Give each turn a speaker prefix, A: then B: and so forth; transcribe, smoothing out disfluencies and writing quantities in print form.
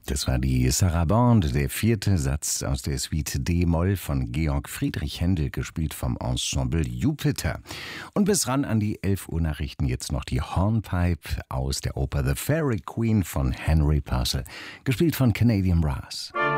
A: Das war die Sarabande, der vierte Satz aus der Suite D-Moll von Georg Friedrich Händel, gespielt vom Ensemble Jupiter. Und bis ran an die 11 Uhr Nachrichten jetzt noch die Hornpipe aus der Oper The Fairy Queen von Henry Purcell, gespielt von Canadian Brass.